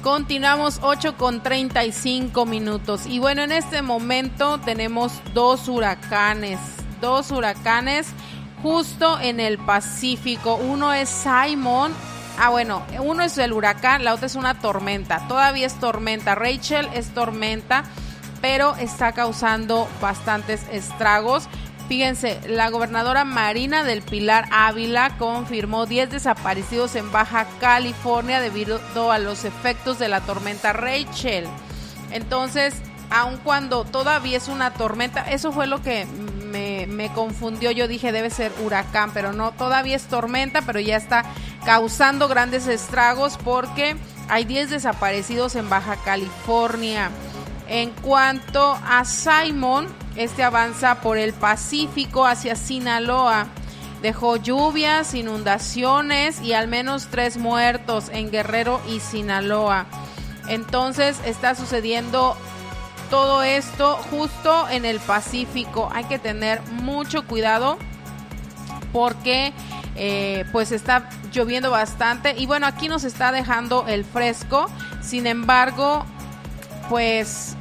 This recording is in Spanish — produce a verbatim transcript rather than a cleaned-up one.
Continuamos ocho con treinta y cinco minutos. Y bueno, en este momento tenemos dos huracanes. Dos huracanes justo en el Pacífico. Uno es Simon. Ah, bueno, uno es el huracán, la otra es una tormenta. Todavía es tormenta. Rachel es tormenta, pero está causando bastantes estragos. Fíjense, la gobernadora Marina del Pilar Ávila confirmó diez desaparecidos en Baja California debido a los efectos de la tormenta Rachel. Entonces, aun cuando todavía es una tormenta, eso fue lo que me, me confundió. Yo dije debe ser huracán, pero no, todavía es tormenta, pero ya está causando grandes estragos porque hay diez desaparecidos en Baja California. En cuanto a Simon, este avanza por el Pacífico hacia Sinaloa. Dejó lluvias, inundaciones y al menos tres muertos en Guerrero y Sinaloa. Entonces está sucediendo todo esto justo en el Pacífico. Hay que tener mucho cuidado porque eh, pues está lloviendo bastante. Y bueno, aquí nos está dejando el fresco. Sin embargo, pues